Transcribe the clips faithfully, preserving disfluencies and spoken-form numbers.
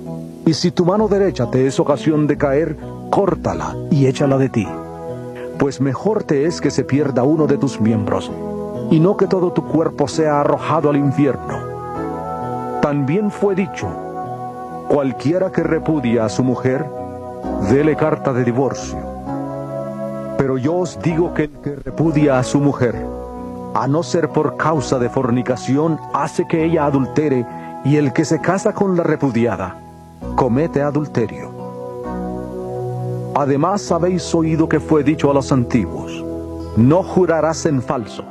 Y si tu mano derecha te es ocasión de caer, córtala y échala de ti. Pues mejor te es que se pierda uno de tus miembros, y no que todo tu cuerpo sea arrojado al infierno. También fue dicho: cualquiera que repudia a su mujer, dele carta de divorcio. Pero yo os digo que el que repudia a su mujer, a no ser por causa de fornicación, hace que ella adultere, y el que se casa con la repudiada, comete adulterio. Además habéis oído que fue dicho a los antiguos: no jurarás en falso,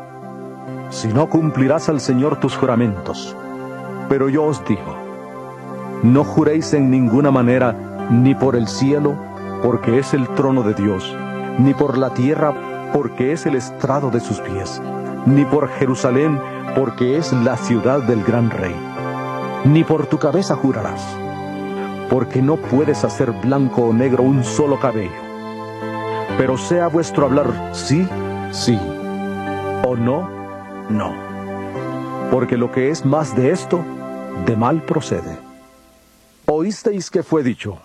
sino cumplirás al Señor tus juramentos. Pero yo os digo: no juréis en ninguna manera, ni por el cielo, porque es el trono de Dios, ni por la tierra, porque es el estrado de sus pies, ni por Jerusalén, porque es la ciudad del gran rey. Ni por tu cabeza jurarás, porque no puedes hacer blanco o negro un solo cabello. Pero sea vuestro hablar sí, sí, o no, no. Porque lo que es más de esto, de mal procede. Oísteis que fue dicho: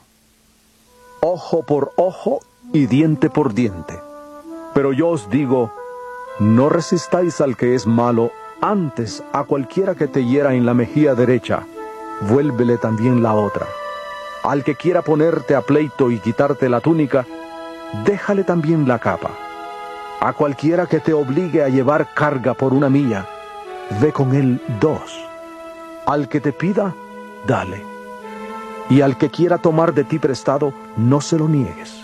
ojo por ojo y diente por diente. Pero yo os digo: no resistáis al que es malo, antes a cualquiera que te hiera en la mejilla derecha, vuélvele también la otra. Al que quiera ponerte a pleito y quitarte la túnica, déjale también la capa. A cualquiera que te obligue a llevar carga por una milla, ve con él dos. Al que te pida, dale. Y al que quiera tomar de ti prestado, no se lo niegues.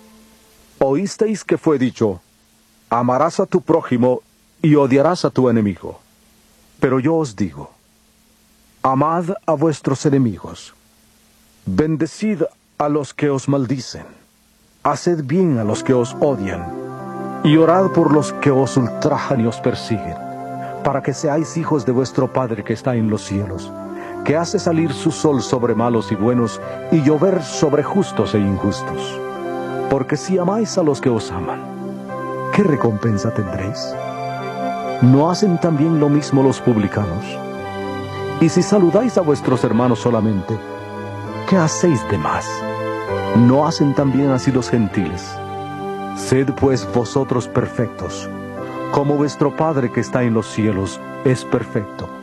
Oísteis que fue dicho: amarás a tu prójimo y odiarás a tu enemigo. Pero yo os digo: amad a vuestros enemigos, bendecid a los que os maldicen, haced bien a los que os odian, y orad por los que os ultrajan y os persiguen, para que seáis hijos de vuestro Padre que está en los cielos, que hace salir su sol sobre malos y buenos, y llover sobre justos e injustos. Porque si amáis a los que os aman, ¿qué recompensa tendréis? ¿No hacen también lo mismo los publicanos? Y si saludáis a vuestros hermanos solamente, ¿qué hacéis de más? ¿No hacen también así los gentiles? Sed pues vosotros perfectos, como vuestro Padre que está en los cielos es perfecto.